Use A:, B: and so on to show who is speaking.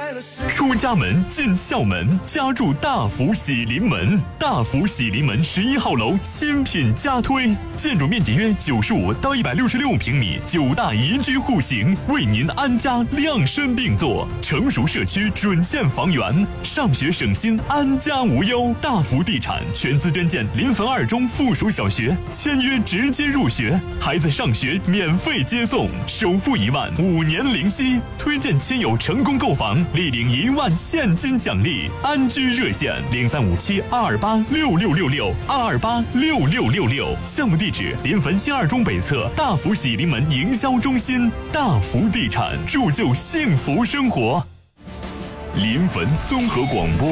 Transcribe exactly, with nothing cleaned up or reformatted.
A: 出家门进校门，家住大福喜临门。大福喜临门十一号楼新品加推，建筑面积约九十五到一百六十六平米，九大宜居户型，为您安家量身定做。成熟社区准线房源，上学省心，安家无忧。大福地产全资捐建临汾二中附属小学，签约直接入学，孩子上学免费接送，首付一万，五年零息。推荐亲友成功购房，立领一万现金奖励。安居热线零三五七二二八六六六六二二八六六六六。项目地址：临汾新二中北侧大福喜临门营销中心。大福地产，铸就幸福生活。临汾综合广播。